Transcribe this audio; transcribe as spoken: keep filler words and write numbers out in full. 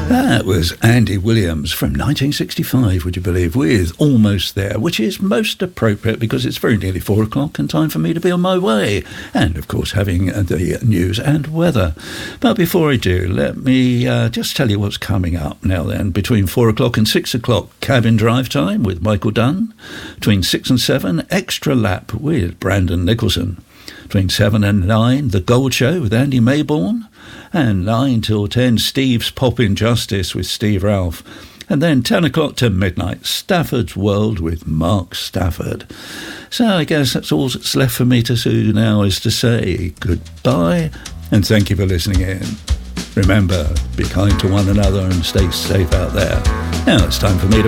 That was Andy Williams from nineteen sixty-five, would you believe, with Almost There, which is most appropriate because it's very nearly four o'clock and time for me to be on my way. And, of course, having the news and weather. But before I do, let me uh, just tell you what's coming up now then. Between four o'clock and six o'clock, Cabin Drive Time with Michael Dunn. Between six and seven, Extra Lap with Brandon Nicholson. Between seven and nine, The Gold Show with Andy Mayborn. And nine till ten, Steve's Pop-In Justice with Steve Ralph. And then ten o'clock to midnight, Stafford's World with Mark Stafford. So I guess that's all that's left for me to do now is to say goodbye and thank you for listening in. Remember, be kind to one another and stay safe out there. Now it's time for me to